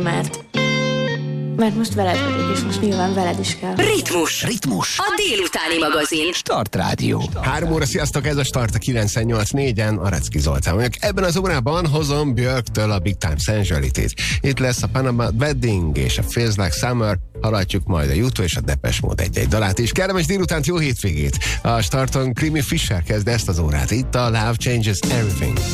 Mert most veled vagyok, és most nyilván veled is kell. Ritmus. A délutáni magazin. Start Rádió. 3 óra, sziasztok, ez a Start a 98.4-en, Arecki Zoltán vagyok. Ebben az órában hozom Björktől a Big Time Sensuality-t. Itt lesz a Panama Wedding és a Feels Like Summer, hallhatjuk majd a U2 és a Depeche Mode egy-egy dalát is. Kellemes délutánt, jó hétvégét! A Starton Creamy Fisher kezd ezt az órát. Itt a Love Changes Everything.